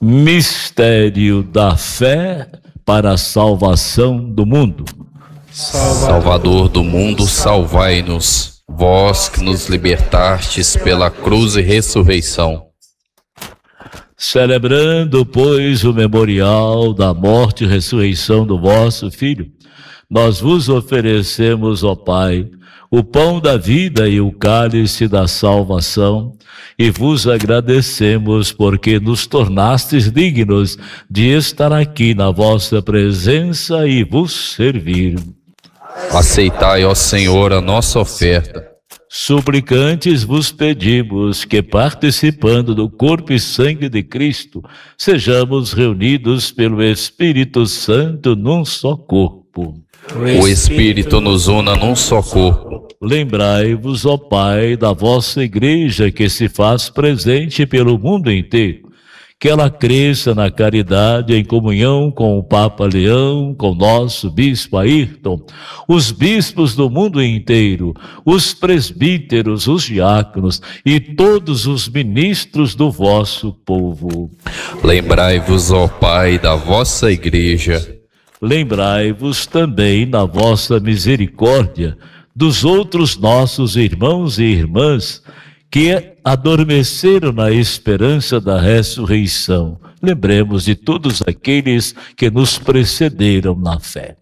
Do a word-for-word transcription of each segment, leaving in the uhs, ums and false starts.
Mistério da fé para a salvação do mundo. Salvador do mundo, salvai-nos, vós que nos libertastes pela cruz e ressurreição. Celebrando, pois, o memorial da morte e ressurreição do vosso Filho, nós vos oferecemos, ó Pai, o pão da vida e o cálice da salvação, e vos agradecemos porque nos tornastes dignos de estar aqui na vossa presença e vos servir. Aceitai, ó Senhor, a nossa oferta. Suplicantes vos pedimos que, participando do corpo e sangue de Cristo, sejamos reunidos pelo Espírito Santo num só corpo. O Espírito nos una num só corpo. Lembrai-vos, ó Pai, da vossa Igreja que se faz presente pelo mundo inteiro, que ela cresça na caridade, em comunhão com o Papa Leão, com o nosso Bispo Ayrton, os bispos do mundo inteiro, os presbíteros, os diáconos e todos os ministros do vosso povo. Lembrai-vos, ó Pai, da vossa Igreja. Lembrai-vos também, na vossa misericórdia, dos outros nossos irmãos e irmãs que adormeceram na esperança da ressurreição. Lembremos de todos aqueles que nos precederam na fé.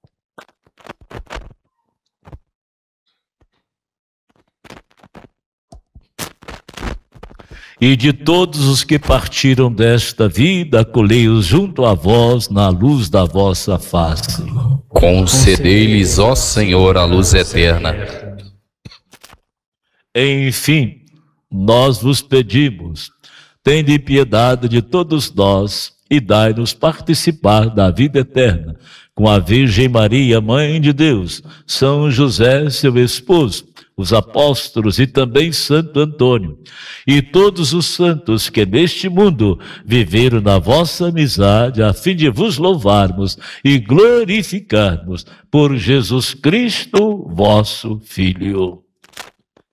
E de todos os que partiram desta vida, acolhei-os junto a vós na luz da vossa face. Concedei-lhes, ó Senhor, a luz eterna. Enfim, nós vos pedimos, tende piedade de todos nós e dai-nos participar da vida eterna, com a Virgem Maria, Mãe de Deus, São José, seu esposo, os apóstolos e também Santo Antônio, e todos os santos que neste mundo viveram na vossa amizade, a fim de vos louvarmos e glorificarmos por Jesus Cristo, vosso Filho.